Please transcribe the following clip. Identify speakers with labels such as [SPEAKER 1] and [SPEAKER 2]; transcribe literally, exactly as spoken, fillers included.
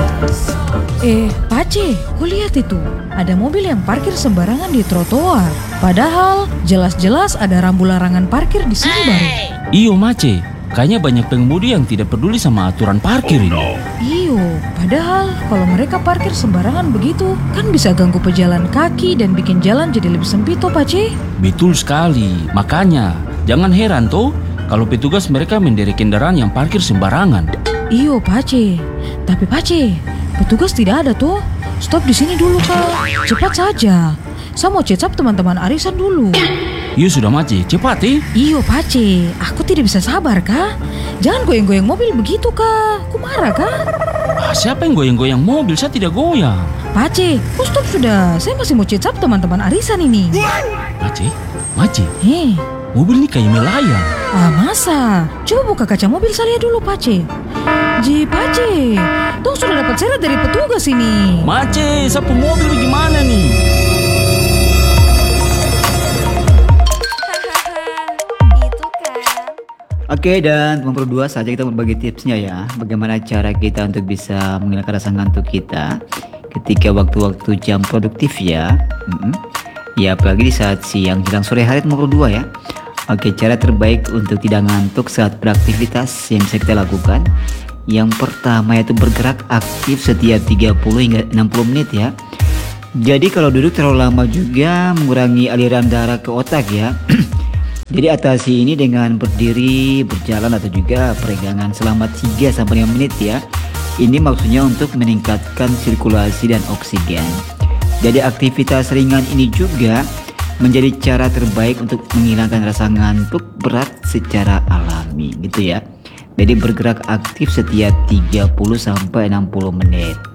[SPEAKER 1] Eh, Pace, kau lihat itu. Ada mobil yang parkir sembarangan di trotoar. Padahal jelas-jelas ada rambu larangan parkir di sini baru.
[SPEAKER 2] Iyo Mace, kayaknya banyak pengemudi yang tidak peduli sama aturan parkir ini.
[SPEAKER 1] Iyo, padahal kalau mereka parkir sembarangan begitu, kan bisa ganggu pejalan kaki dan bikin jalan jadi lebih sempit toh, Pace.
[SPEAKER 2] Betul sekali, makanya jangan heran toh kalau petugas mereka menderek kendaraan yang parkir sembarangan.
[SPEAKER 1] Iyo, Pace. Tapi Pace, petugas tidak ada tuh. Stop di sini dulu, Kak. Cepat saja. Saya mau cecap teman-teman arisan dulu.
[SPEAKER 2] Iyo sudah Mace, cepat eh.
[SPEAKER 1] Iyo, Pace. Aku tidak bisa sabar, Kak. Jangan goyang-goyang mobil begitu, Kak. Aku marah, Kak.
[SPEAKER 2] Ah, siapa yang goyang-goyang mobil? Saya tidak goyang.
[SPEAKER 1] Pace, kau stop sudah. Saya masih mau cecap teman-teman arisan ini.
[SPEAKER 2] Mace, Mace,
[SPEAKER 1] Hei.
[SPEAKER 2] mobil ini kayak melayang.
[SPEAKER 1] Ah, masa? Coba buka kaca mobil saya dulu, Pace. Ji, Pace, Tong sudah dapat seret dari petugas ini.
[SPEAKER 2] Mace, sapu mobil bagaimana nih?
[SPEAKER 3] Itu kan.
[SPEAKER 4] Oke, dan teman berdua saja kita berbagi tipsnya ya. Bagaimana cara kita untuk bisa menghilangkan rasa ngantuk kita ketika waktu-waktu jam produktif ya. Mm-mm. Ya, apalagi di saat siang jelang sore hari teman berdua ya. Oke, cara terbaik untuk tidak ngantuk saat beraktivitas yang bisa kita lakukan. Yang pertama yaitu bergerak aktif setiap tiga puluh hingga enam puluh menit ya. Jadi kalau duduk terlalu lama juga mengurangi aliran darah ke otak ya. Jadi atasi ini dengan berdiri, berjalan atau juga peregangan selama tiga sampai lima menit ya. Ini maksudnya untuk meningkatkan sirkulasi dan oksigen. Jadi aktivitas ringan ini juga menjadi cara terbaik untuk menghilangkan rasa ngantuk berat secara alami gitu ya. Jadi bergerak aktif setiap tiga puluh sampai enam puluh menit.